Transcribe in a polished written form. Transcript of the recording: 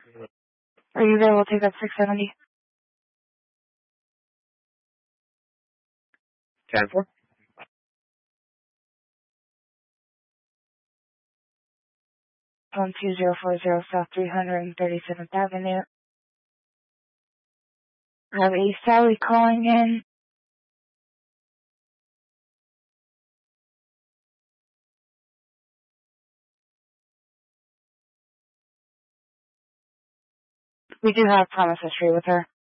Are you there? We'll take up 670. 10-4. 12040 South 337th Avenue. I have a Sally calling in. We do have promise history with her.